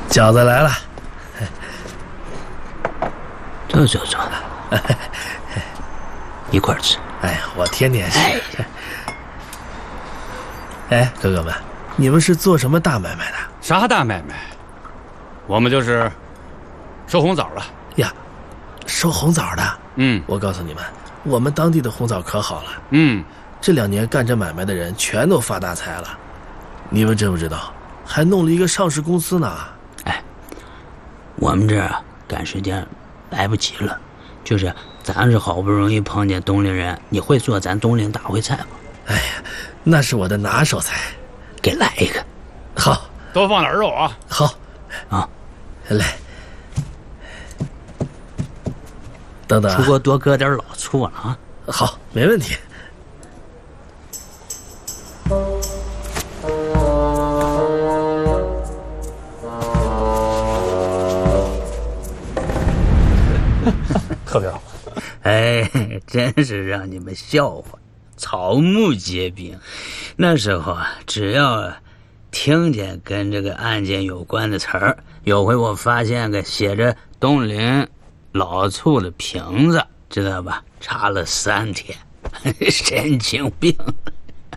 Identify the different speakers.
Speaker 1: 饺子来了。
Speaker 2: 坐，一块儿吃。
Speaker 1: 哎呀，我天天吃。哎，哥哥们，你们是做什么大买卖的？
Speaker 3: 啥大买卖？我们就是收红枣了。
Speaker 1: 呀，收红枣的。我告诉你们，我们当地的红枣可好了。这2年干这买卖的人全都发大财了。你们知不知道，还弄了一个上市公司呢？
Speaker 2: 哎，我们这赶时间来不及了，就是咱是好不容易碰见东陵人，你会做咱东陵大烩菜吗？
Speaker 1: 哎呀，那是我的拿手菜，
Speaker 2: 给来一个。
Speaker 1: 好，
Speaker 3: 多放点肉啊。
Speaker 1: 好，
Speaker 2: 啊，
Speaker 1: 来，等等，
Speaker 2: 出锅多搁点老醋了啊。
Speaker 1: 好，没问题。
Speaker 3: 特别好。
Speaker 2: 哎，真是让你们笑话，草木皆兵。那时候啊，只要听见跟这个案件有关的词儿，有回我发现个写着东陵老醋的瓶子，知道吧？查了3天，神经病。